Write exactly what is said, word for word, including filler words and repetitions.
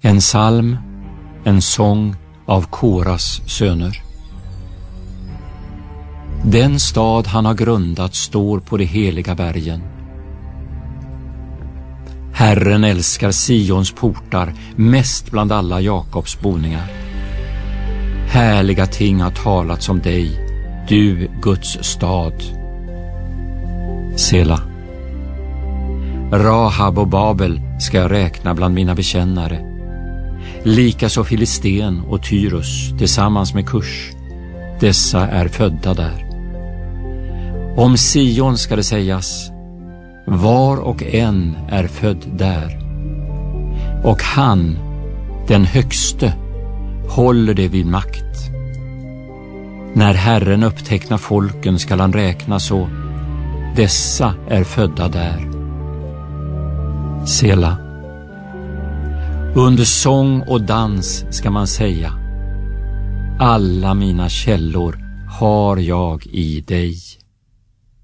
En psalm, en sång av Koras söner. Den stad han har grundat står på de heliga bergen. Herren älskar Sions portar mest bland alla Jakobs boningar. Härliga ting har talats om dig, du Guds stad. Sela. Rahab och Babel ska jag räkna bland mina bekännare. Likaså Filisten och Tyrus tillsammans med Kush. Dessa är födda där. Om Sion ska det sägas, var och en är född där. Och han, den högste, håller det vid makt. När Herren upptecknar folken skall han räkna så, dessa är födda där. Sela. Under sång och dans ska man säga, alla mina källor har jag i dig.